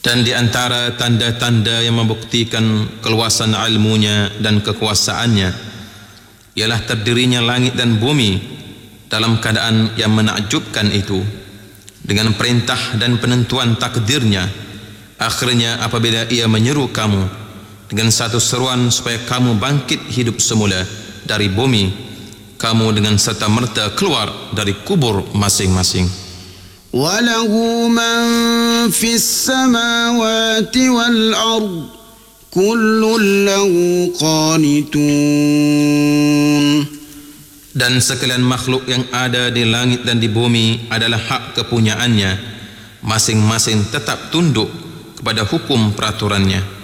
Dan di antara tanda-tanda yang membuktikan keluasan ilmunya dan kekuasaannya ialah terdirinya langit dan bumi dalam keadaan yang menakjubkan itu. Dengan perintah dan penentuan takdirnya, akhirnya apabila ia menyeru kamu dengan satu seruan supaya kamu bangkit hidup semula dari bumi, kamu dengan serta-merta keluar dari kubur masing-masing. وَلَهُ مَنْ فِي السَّمَاوَاتِ وَالْأَرْضِ كُلٌّ لَهُ قَانِتُونَ. Dan sekalian makhluk yang ada di langit dan di bumi adalah hak kepunyaannya, masing-masing tetap tunduk kepada hukum peraturannya.